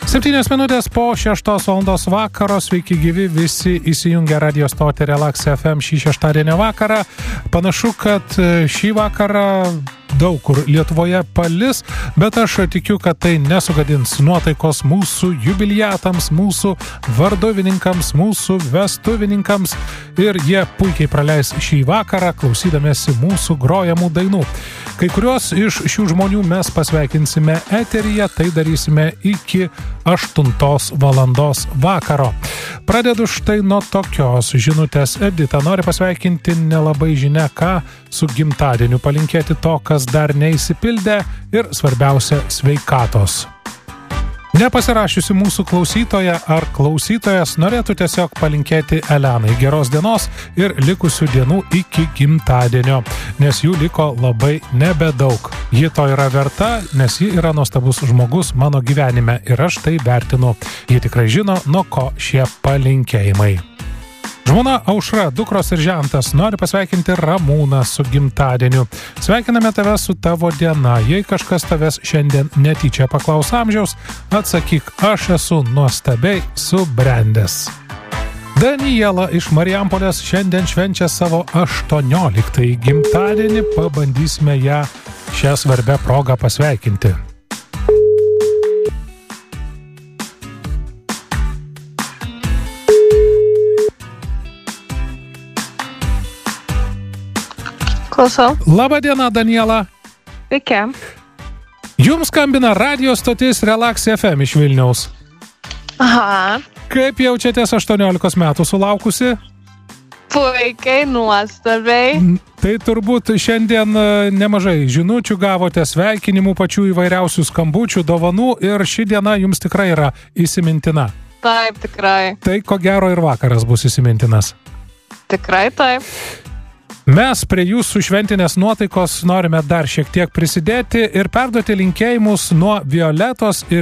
7 minutės po 6 valandos vakaro, sveiki gyvi visi įsijungę radio stotį Relax FM šį šeštadienio vakarą. Panašu, kad šį vakarą daug kur Lietuvoje palis, bet aš tikiu, kad tai nesugadins nuotaikos mūsų jubiliatams, mūsų varduvininkams, mūsų vestuvininkams ir jie puikiai praleis šį vakarą klausydamėsi mūsų grojamų dainų. Kai kuriuos iš šių žmonių mes pasveikinsime eteryje, tai darysime iki 8 valandos vakaro. Pradedu štai nuo tokios žinutės. Edita nori pasveikinti nelabai žinia ką su gimtadieniu, palinkėti to, kas dar neįsipildė ir svarbiausia sveikatos. Nepasirašiusi mūsų klausytoja ar klausytojas norėtų tiesiog palinkėti Elenai geros dienos ir likusių dienų iki gimtadienio, nes jų liko labai nebedaug. Ji to yra verta, nes ji yra nuostabus žmogus mano gyvenime ir aš tai vertinu. Ji tikrai žino, nuo ko šie palinkėjimai. Žmona Aušra, dukros ir žentas nori pasveikinti Ramūną su gimtadieniu. Sveikiname tave su tavo diena. Jei kažkas tavęs šiandien netyčia paklaus amžiaus, atsakyk, aš esu nuostabiai subrendęs. Daniela iš Marijampolės šiandien švenčia savo 18 gimtadienį. Pabandysime ją šią svarbę progą pasveikinti. Klausau. Labą dieną, Daniela. Sveiki. Jums skambina radio stotis Relax FM iš Vilniaus. Aha. Kaip jaučiatės 18 metų sulaukusi? Puikiai, nuostabiai. Tai turbūt šiandien nemažai žinučių gavote, sveikinimų, pačių įvairiausių skambučių, dovanų ir ši diena jums tikrai yra įsimintina. Taip, tikrai. Tai ko gero ir vakaras bus įsimintinas. Tikrai taip. Mes prie jūsų šventinės nuotaikos norime dar šiek tiek prisidėti ir perduoti linkėjimus nuo Violetos ir